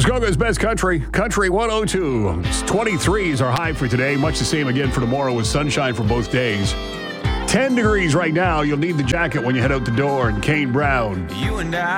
Muskoka's best country, Country 102. It's 23 is our high for today. Much the same again for tomorrow with sunshine for both days. 10 degrees right now. You'll need the jacket when you head out the door. And Kane Brown. You and I.